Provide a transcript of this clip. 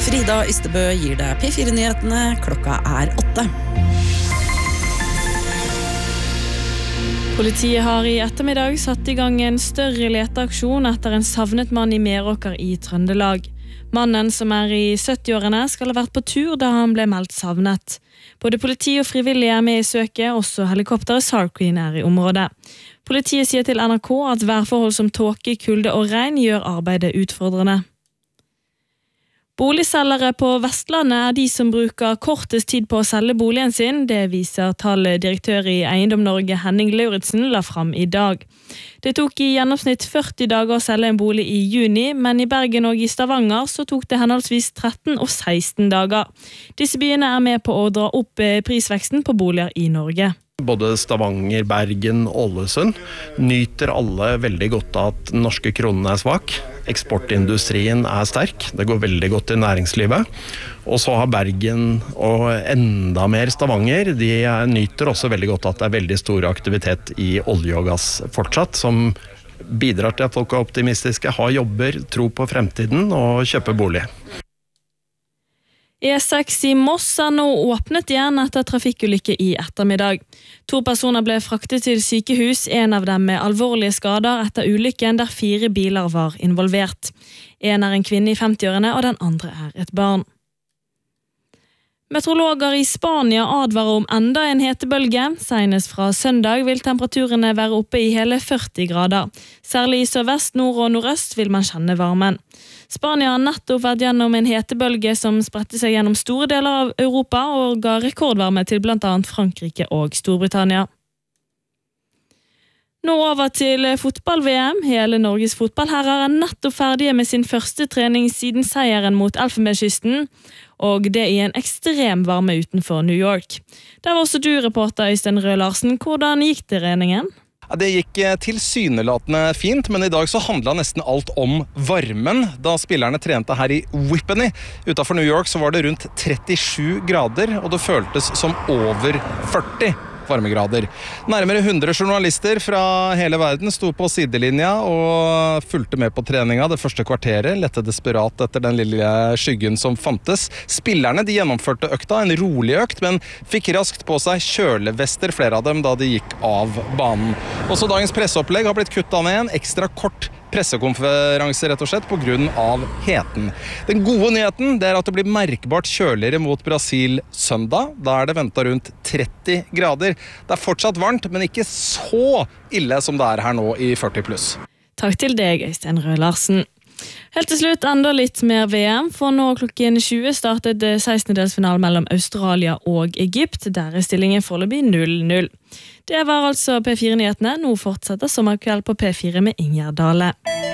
Frida Ystebø gir deg P4-nyhetene. Klokka 8. Politiet har i ettermiddag satt i gang en større leteaksjon etter en savnet mann i Meråker i Trøndelag. Mannen, som i 70-årene, skal ha vært på tur da han ble meldt savnet. Både politi og frivillige med i søket, også helikopteret SAR Queen i området. Politiet sier til NRK at værforhold som tåke, kulde og regn gjør arbeidet utfordrende. Boligselgere på Vestlandet de som bruker kortest tid på å selge boligen sin. Det viser direktør i Eiendom Norge Henning Lauritsen la fram i dag. Det tok i gjennomsnitt 40 dager å selge en bolig i juni, men i Bergen og i Stavanger så tok det henholdsvis 13 og 16 dager. Disse byene med på å dra opp prisveksten på boliger i Norge. Både Stavanger, Bergen, Ålesund nyter alle veldig godt av at den norske kronen svak. Eksportindustrien sterk, det går veldig godt i næringslivet. Og så har Bergen og enda mer Stavanger, de nyter også veldig godt at det veldig stor aktivitet i olje og gass fortsatt, som bidrar til at folk optimistiske, har jobber, tro på fremtiden og kjøper bolig. E6 i Moss nå åpnet igjen etter trafikkulykke i ettermiddag. 2 personer ble fraktet til sykehus, en av dem med alvorlige skader etter ulykken der 4 biler var involvert. En en kvinne i 50-årene, og den andre et barn. Meteorologer i Spania advarer om enda en hetebølge. Senest fra søndag vil temperaturene være oppe i hele 40 grader. Særlig i sørvest, nord og nordøst vil man kjenne varmen. Spania har nettopp vært gjennom en hetebølge som spredte seg gjennom store deler av Europa og ga rekordvarme til blant annet Frankrike og Storbritannia. Nå over til fotball-VM. Hele Norges fotballherrer nettopp ferdige med sin første trening siden seieren mot Elfenbenskysten, og det i en ekstrem varme utenfor New York. Der var også du, reporter Øystein Røe Larsen. Hvordan gikk treningen? Det gikk tilsynelatende fint, men i dag så handlet nesten alt om varmen. Da spillerne trente her i Whippany utenfor New York så var det rundt 37 grader, og det føltes som over 40 varmegrader. Nærmere 100 journalister fra hele verden sto på sidelinja og fulgte med på treninga det første kvarteret, lette desperat etter den lille skyggen som fantes. Spillerne de gjennomførte økta, en rolig økt, men fikk raskt på seg kjølevester, flere av dem, da de gikk av banen. Også dagens presseopplegg har blitt kuttet ned, en ekstra kort pressekonferanse rett og slett på grunn av heten. Den gode nyheten det at det blir merkbart kjøligere mot Brasil søndag. Da det ventet rundt 30 grader. Det fortsatt varmt, men ikke så ille som det her nå i 40 pluss. Takk til deg, Øystein Røe Larsen. Helt til slutt enda litt mer VM, for nå klokken 20 startet 16-delsfinalen mellom Australia og Egypt. Der stillingen foreløpig 0-0. Det var altså P4-nyhetene. Nå fortsetter Sommerkveld på P4 med Ingjerd Dale.